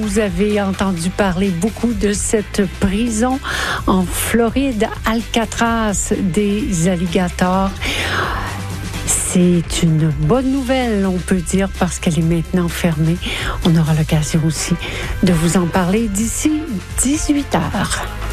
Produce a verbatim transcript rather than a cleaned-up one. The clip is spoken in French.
vous avez entendu parler beaucoup de cette prison en Floride, Alcatraz des alligators. C'est une bonne nouvelle, on peut dire, parce qu'elle est maintenant fermée. On aura l'occasion aussi de vous en parler d'ici dix-huit heures.